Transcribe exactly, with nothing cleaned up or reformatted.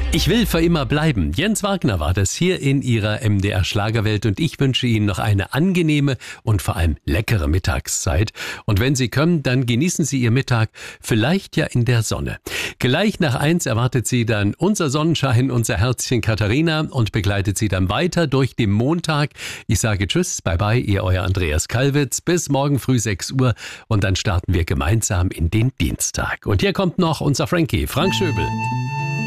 Ich will für immer bleiben. Jens Wagner war das hier in Ihrer M D R Schlagerwelt und ich wünsche Ihnen noch eine angenehme und vor allem leckere Mittagszeit. Und wenn Sie können, dann genießen Sie Ihr Mittag vielleicht ja in der Sonne. Gleich nach eins erwartet Sie dann unser Sonnenschein, unser Herzchen Katharina und begleitet Sie dann weiter durch den Montag. Ich sage Tschüss, bye bye, Ihr euer Andreas Kalwitz. Bis morgen früh sechs Uhr und dann starten wir gemeinsam in den Dienstag. Und hier kommt noch unser Frankie, Frank Schöbel.